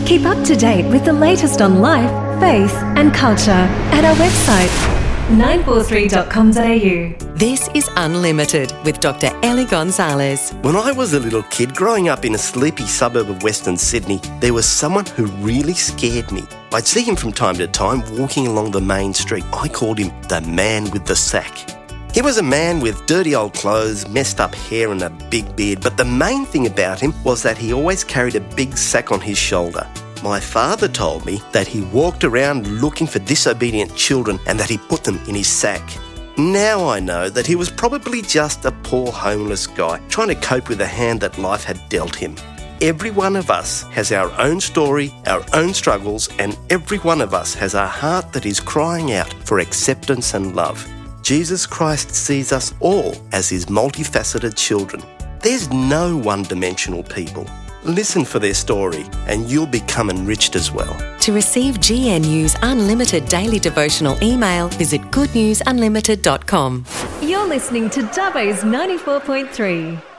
Keep up to date with the latest on life, faith and culture at our website 943.com.au. This is Unlimited with Dr. Ellie Gonzalez. When I was a little kid growing up in a sleepy suburb of Western Sydney, there was someone who really scared me. I'd see him from time to time walking along the main street. I called him the man with the sack. He was a man with dirty old clothes, messed up hair and a big beard, but the main thing about him was that he always carried a big sack on his shoulder. My father told me that he walked around looking for disobedient children and that he put them in his sack. Now I know that he was probably just a poor homeless guy trying to cope with the hand that life had dealt him. Every one of us has our own story, our own struggles, and every one of us has a heart that is crying out for acceptance and love. Jesus Christ sees us all as his multifaceted children. There's no one-dimensional people. Listen for their story and you'll become enriched as well. To receive GNU's Unlimited Daily Devotional email, visit goodnewsunlimited.com. You're listening to Dubbo's 94.3.